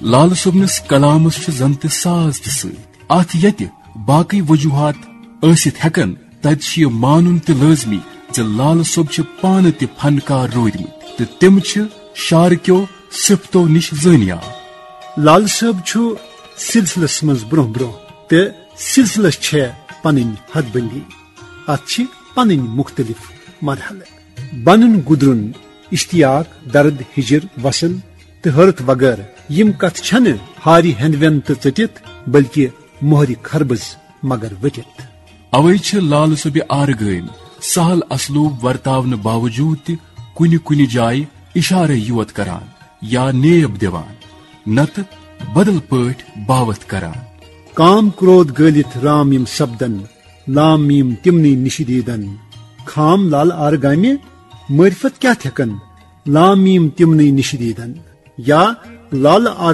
लाल सोबनस कलामस जन साज अत ये बाकी वजूहत हेकन तत मानुन लाजमी ज लाल सोब पान त फनकार रोदमत तो तिम शारक्यो सिफतो निश जानिया। लाल सोब सिलसिलस मज ब्रोह ब्रोह तो सिलसिलस पन हदबंदी अत पन मुख्तलिफ मरहल बनन गुदरुन इश्तियाक दर्द हिजर वसल तो हरत वगैरह यम कथ छन हारी हंदवन तो चटित बल्कि मोहरी खरबज मगर वटित। अवै लाल सोब आरगम सहल असलूब वर्तावन बावजूद कुनि कुनि जाय इशारे योत करान या नेब दिवान नत बदल पठ बावत करान। काम क्रोध गलित राम यम शब्दन लाम मीम तिमनी निशिदीदन खाम लाल आरगामे मरिफत क्या थकन लाम मीम तिमनी निशिदीदन या लाल